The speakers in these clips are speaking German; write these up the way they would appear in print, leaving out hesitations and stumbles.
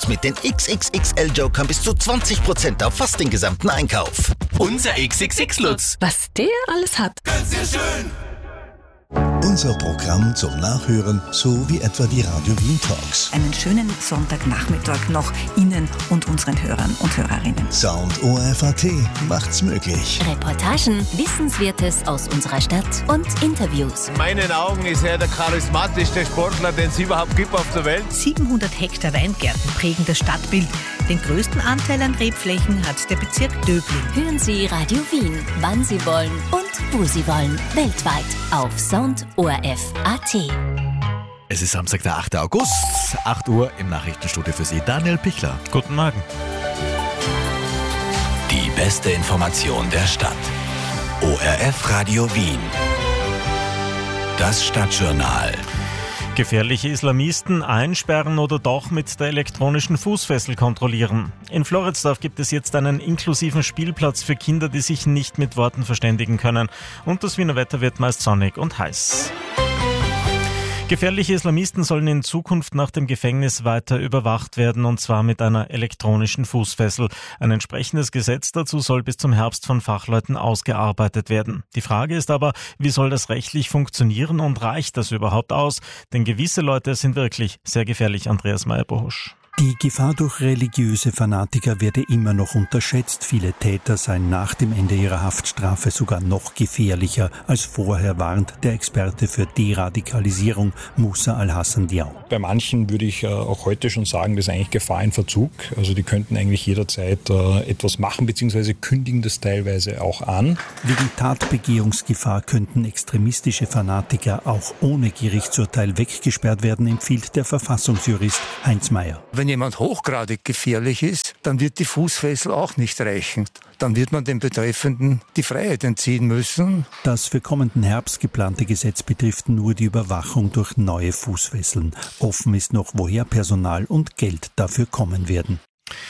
jetzt mit den XXXL-Jokern bis zu 20% auf fast den gesamten Einkauf. Unser XXX-Lutz. Was der alles hat. Ganz sehr schön. Unser Programm zum Nachhören, so wie etwa die Radio Wien Talks. Einen schönen Sonntagnachmittag noch Ihnen und unseren Hörern und Hörerinnen. Sound ORF.at macht's möglich. Reportagen, Wissenswertes aus unserer Stadt und Interviews. In meinen Augen ist er der charismatischste Sportler, den es überhaupt gibt auf der Welt. 700 Hektar Weingärten prägen das Stadtbild. Den größten Anteil an Rebflächen hat der Bezirk Döbling. Hören Sie Radio Wien, wann Sie wollen und wo Sie wollen. Weltweit auf Sound ORF.at. Es ist Samstag, der 8. August, 8 Uhr im Nachrichtenstudio für Sie. Daniel Pichler. Guten Morgen. Die beste Information der Stadt. ORF Radio Wien. Das Stadtjournal. Gefährliche Islamisten einsperren oder doch mit der elektronischen Fußfessel kontrollieren. In Floridsdorf gibt es jetzt einen inklusiven Spielplatz für Kinder, die sich nicht mit Worten verständigen können. Und das Wiener Wetter wird meist sonnig und heiß. Gefährliche Islamisten sollen in Zukunft nach dem Gefängnis weiter überwacht werden, und zwar mit einer elektronischen Fußfessel. Ein entsprechendes Gesetz dazu soll bis zum Herbst von Fachleuten ausgearbeitet werden. Die Frage ist aber, wie soll das rechtlich funktionieren und reicht das überhaupt aus? Denn gewisse Leute sind wirklich sehr gefährlich, Andreas Meyer-Bohusch. Die Gefahr durch religiöse Fanatiker werde immer noch unterschätzt. Viele Täter seien nach dem Ende ihrer Haftstrafe sogar noch gefährlicher als vorher, warnt der Experte für Deradikalisierung Musa Al-Hassan Diaw. Bei manchen würde ich auch heute schon sagen, das ist eigentlich Gefahr in Verzug. Also die könnten eigentlich jederzeit etwas machen, beziehungsweise kündigen das teilweise auch an. Wegen Tatbegehungsgefahr könnten extremistische Fanatiker auch ohne Gerichtsurteil weggesperrt werden, empfiehlt der Verfassungsjurist Heinz Mayer. Wenn jemand hochgradig gefährlich ist, dann wird die Fußfessel auch nicht reichen. Dann wird man dem Betreffenden die Freiheit entziehen müssen. Das für kommenden Herbst geplante Gesetz betrifft nur die Überwachung durch neue Fußfesseln. Offen ist noch, woher Personal und Geld dafür kommen werden.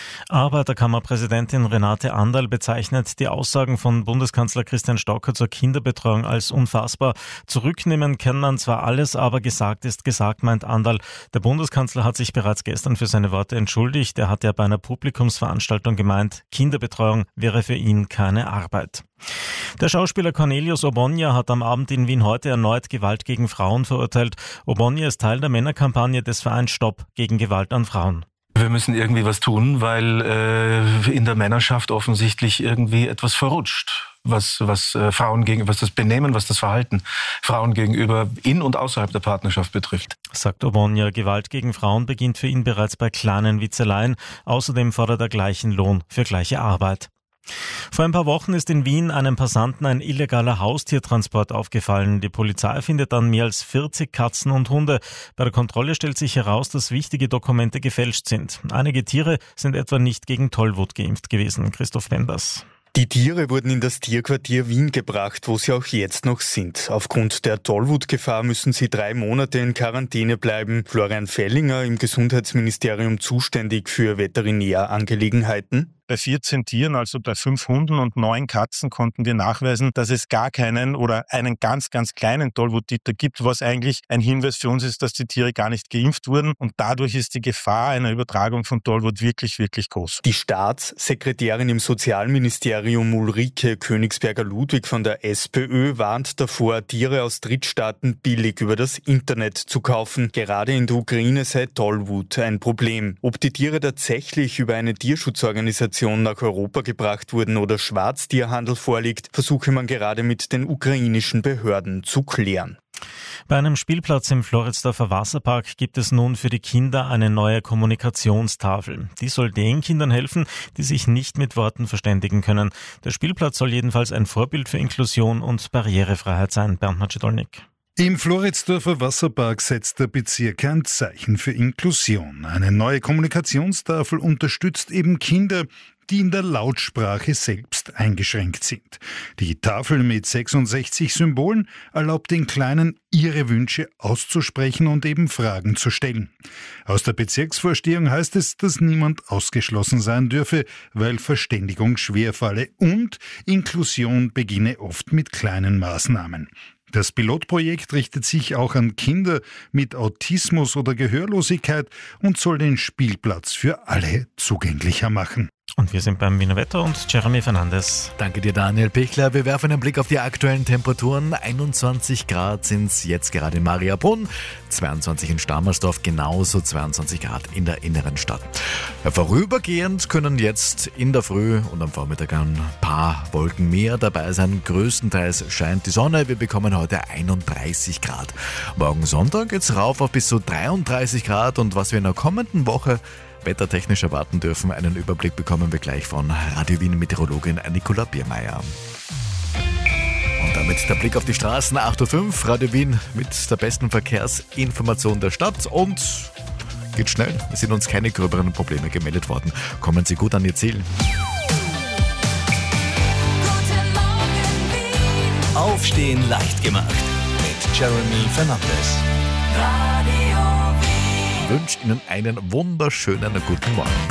Arbeiterkammerpräsidentin Renate Anderl bezeichnet die Aussagen von Bundeskanzler Christian Stocker zur Kinderbetreuung als unfassbar. Zurücknehmen kann man zwar alles, aber gesagt ist gesagt, meint Anderl. Der Bundeskanzler hat sich bereits gestern für seine Worte entschuldigt. Er hat ja bei einer Publikumsveranstaltung gemeint, Kinderbetreuung wäre für ihn keine Arbeit. Der Schauspieler Cornelius Obonja hat am Abend in Wien heute erneut Gewalt gegen Frauen verurteilt. Obonja ist Teil der Männerkampagne des Vereins Stopp gegen Gewalt an Frauen. Wir müssen irgendwie was tun, weil in der Männerschaft offensichtlich irgendwie etwas verrutscht, was Frauen gegenüber, was das Benehmen, was das Verhalten Frauen gegenüber in und außerhalb der Partnerschaft betrifft. Sagt Obonja, Gewalt gegen Frauen beginnt für ihn bereits bei kleinen Witzeleien. Außerdem fordert er gleichen Lohn für gleiche Arbeit. Vor ein paar Wochen ist in Wien einem Passanten ein illegaler Haustiertransport aufgefallen. Die Polizei findet dann mehr als 40 Katzen und Hunde. Bei der Kontrolle stellt sich heraus, dass wichtige Dokumente gefälscht sind. Einige Tiere sind etwa nicht gegen Tollwut geimpft gewesen. Christoph Wenders. Die Tiere wurden in das Tierquartier Wien gebracht, wo sie auch jetzt noch sind. Aufgrund der Tollwutgefahr müssen sie 3 Monate in Quarantäne bleiben. Florian Fellinger, im Gesundheitsministerium zuständig für Veterinärangelegenheiten. Bei 14 Tieren, also bei 5 Hunden und 9 Katzen, konnten wir nachweisen, dass es gar keinen oder einen ganz, ganz kleinen Tollwuttiter gibt, was eigentlich ein Hinweis für uns ist, dass die Tiere gar nicht geimpft wurden. Und dadurch ist die Gefahr einer Übertragung von Tollwut wirklich, wirklich groß. Die Staatssekretärin im Sozialministerium Ulrike Königsberger-Ludwig von der SPÖ warnt davor, Tiere aus Drittstaaten billig über das Internet zu kaufen. Gerade in der Ukraine sei Tollwut ein Problem. Ob die Tiere tatsächlich über eine Tierschutzorganisation nach Europa gebracht wurden oder Schwarztierhandel vorliegt, versuche man gerade mit den ukrainischen Behörden zu klären. Bei einem Spielplatz im Floridsdorfer Wasserpark gibt es nun für die Kinder eine neue Kommunikationstafel. Die soll den Kindern helfen, die sich nicht mit Worten verständigen können. Der Spielplatz soll jedenfalls ein Vorbild für Inklusion und Barrierefreiheit sein. Bernd Macedolnik. Im Floridsdorfer Wasserpark setzt der Bezirk ein Zeichen für Inklusion. Eine neue Kommunikationstafel unterstützt eben Kinder, die in der Lautsprache selbst eingeschränkt sind. Die Tafel mit 66 Symbolen erlaubt den Kleinen, ihre Wünsche auszusprechen und eben Fragen zu stellen. Aus der Bezirksvorstehung heißt es, dass niemand ausgeschlossen sein dürfe, weil Verständigung schwerfalle und Inklusion beginne oft mit kleinen Maßnahmen. Das Pilotprojekt richtet sich auch an Kinder mit Autismus oder Gehörlosigkeit und soll den Spielplatz für alle zugänglicher machen. Und wir sind beim Wiener Wetter und Jeremy Fernandes. Danke dir, Daniel Pichler. Wir werfen einen Blick auf die aktuellen Temperaturen. 21 Grad sind es jetzt gerade in Mariabrunn, 22 in Stammersdorf, genauso 22 Grad in der inneren Stadt. Vorübergehend können jetzt in der Früh und am Vormittag ein paar Wolken mehr dabei sein. Größtenteils scheint die Sonne. Wir bekommen heute 31 Grad. Morgen Sonntag geht's rauf auf bis zu 33 Grad. Und was wir in der kommenden Woche wettertechnisch erwarten dürfen, einen Überblick bekommen wir gleich von Radio Wien Meteorologin Nicola Biermeier. Und damit der Blick auf die Straßen, 8.05 Uhr, Radio Wien mit der besten Verkehrsinformation der Stadt und geht schnell, es sind uns keine gröberen Probleme gemeldet worden. Kommen Sie gut an Ihr Ziel. Aufstehen leicht gemacht mit Jeremy Fernandes. Ich wünsche Ihnen einen wunderschönen guten Morgen.